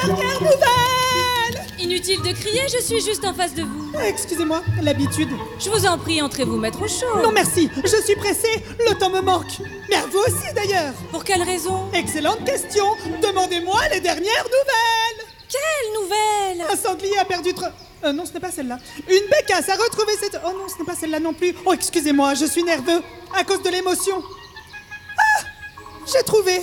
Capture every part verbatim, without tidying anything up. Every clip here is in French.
Dernière nouvelle! Inutile de crier, je suis juste en face de vous. Excusez-moi, l'habitude. Je vous en prie, entrez vous mettre au chaud. Non merci, je suis pressé, le temps me manque. Mais à vous aussi d'ailleurs. Pour quelle raison? Excellente question. Demandez-moi les dernières nouvelles. Quelle nouvelle? Un sanglier a perdu... Tre... Euh, non, ce n'est pas celle-là. Une bécasse a retrouvé cette... Oh non, ce n'est pas celle-là non plus. Oh, excusez-moi, je suis nerveux à cause de l'émotion. Ah! J'ai trouvé.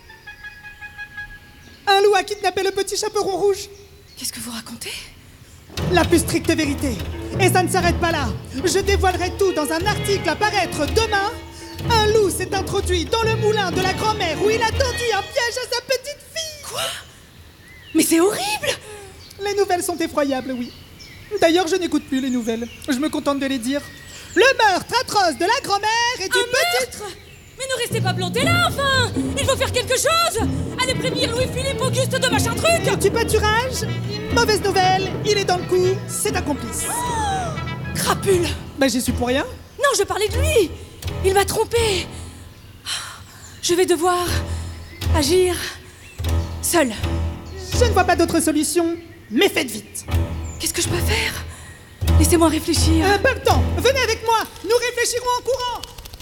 Un loup a kidnappé le petit chaperon rouge. Qu'est-ce que vous racontez? La plus stricte vérité. Et ça ne s'arrête pas là. Je dévoilerai tout dans un article à paraître demain. Un loup s'est introduit dans le moulin de la grand-mère où il a tendu un piège à sa petite fille. Quoi? Mais c'est horrible! Les nouvelles sont effroyables, oui. D'ailleurs, je n'écoute plus les nouvelles. Je me contente de les dire. Le meurtre atroce de la grand-mère et du Un petit... meurtre! Mais ne restez pas plantés là, enfin! Il faut faire quelque chose! Allez prévenir Louis-Philippe Auguste de machin truc! Du pâturage. Mauvaise nouvelle, il est dans le coup, c'est un complice. Oh, crapule! Ben j'y suis pour rien. Non, je parlais de lui! Il m'a trompé! Je vais devoir agir seul. Je ne vois pas d'autre solution, mais faites vite. Qu'est-ce que je peux faire? Laissez-moi réfléchir. Euh, pas le temps, venez avec moi, nous réfléchirons en courant.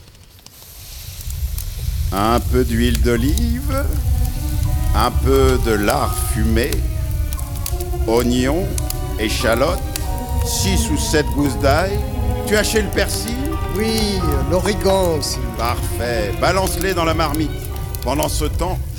Un peu d'huile d'olive, un peu de lard fumé, oignons, échalotes, six ou sept gousses d'ail. Tu as haché le persil? Oui, l'origan aussi. Parfait. Balance-les dans la marmite. Pendant ce temps,